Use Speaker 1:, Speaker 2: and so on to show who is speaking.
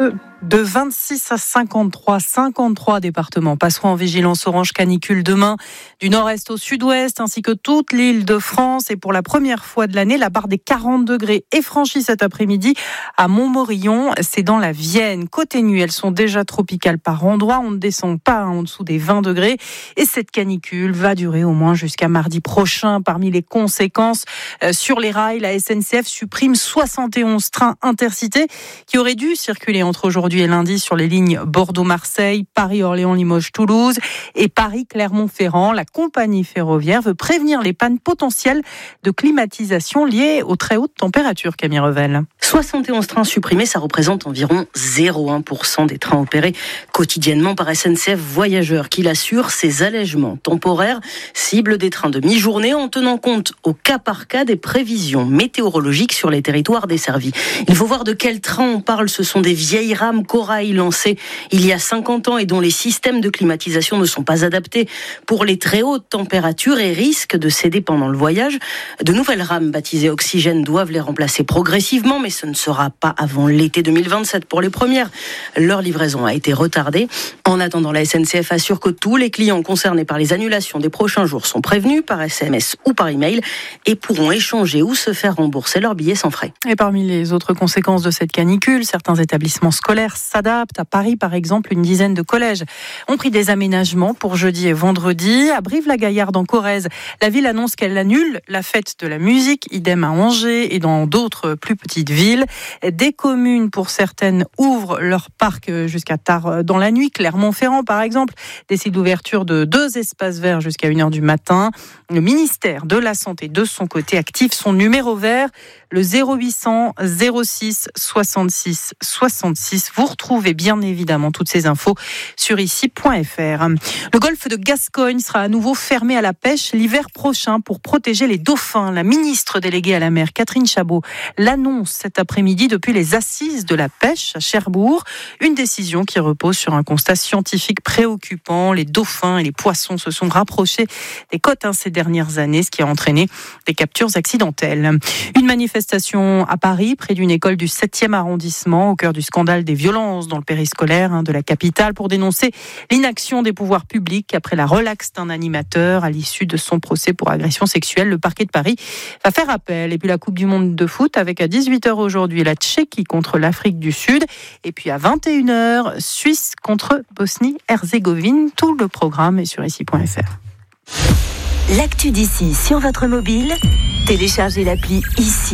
Speaker 1: De 26 à 53 départements passeront en vigilance orange canicule demain, du nord-est au sud-ouest, ainsi que toute l'île de France. Et pour la première fois de l'année, la barre des 40 degrés est franchie cet après-midi à Montmorillon. C'est dans la Vienne. Côté nuit, elles sont déjà tropicales par endroits. On ne descend pas en dessous des 20 degrés. Et cette canicule va durer au moins jusqu'à mardi prochain. Parmi les conséquences, sur les rails, la SNCF supprime 71 trains intercités qui auraient dû circuler entre aujourd'hui et lundi sur les lignes Bordeaux-Marseille, Paris-Orléans-Limoges-Toulouse et Paris-Clermont-Ferrand. La compagnie ferroviaire veut prévenir les pannes potentielles de climatisation liées aux très hautes températures. Camille Revel.
Speaker 2: 71 trains supprimés, ça représente environ 0,1% des trains opérés quotidiennement par SNCF Voyageurs, qui l'assure. Ces allègements temporaires ciblent des trains de mi-journée en tenant compte au cas par cas des prévisions météorologiques sur les territoires desservis. Il faut voir de quels trains on parle. Ce sont des vieilles rames Corail lancées il y a 50 ans et dont les systèmes de climatisation ne sont pas adaptés pour les très hautes températures et risquent de céder pendant le voyage. De nouvelles rames baptisées Oxygène doivent les remplacer progressivement, mais ce ne sera pas avant l'été 2027 pour les premières. Leur livraison a été retardée. En attendant, la SNCF assure que tous les clients concernés par les annulations des prochains jours sont prévenus par SMS ou par email et pourront échanger ou se faire rembourser leurs billets sans frais.
Speaker 1: Et parmi les autres conséquences de cette canicule, certains établissements scolaires s'adaptent. À Paris, par exemple, une dizaine de collèges ont pris des aménagements pour jeudi et vendredi. À Brive-la-Gaillarde, en Corrèze, la ville annonce qu'elle annule la fête de la musique, idem à Angers et dans d'autres plus petites villes. Des communes, pour certaines, ouvrent leur parc jusqu'à tard dans la nuit. Clermont-Ferrand, par exemple, décide l'ouverture de 2 espaces verts jusqu'à 1h du matin. Le ministère de la Santé, de son côté, active son numéro vert, le 0800 06 66 66. Vous retrouvez bien évidemment toutes ces infos sur ici.fr. Le golfe de Gascogne sera à nouveau fermé à la pêche l'hiver prochain pour protéger les dauphins. La ministre déléguée à la mer, Catherine Chabot, l'annonce cet après-midi depuis les assises de la pêche à Cherbourg. Une décision qui repose sur un constat scientifique préoccupant. Les dauphins et les poissons se sont rapprochés des côtes ces dernières années, ce qui a entraîné des captures accidentelles. Une manifestation à Paris, près d'une école du 7e arrondissement, au cœur du scandale des violences dans le périscolaire de la capitale, pour dénoncer l'inaction des pouvoirs publics après la relaxe d'un animateur à l'issue de son procès pour agression sexuelle. Le parquet de Paris va faire appel. Et puis la Coupe du Monde de foot avec à 18h aujourd'hui la Tchéquie contre l'Afrique du Sud. Et puis à 21h, Suisse contre Bosnie-Herzégovine. Tout le programme est sur ici.fr.
Speaker 3: L'actu d'ici sur votre mobile, téléchargez l'appli ici.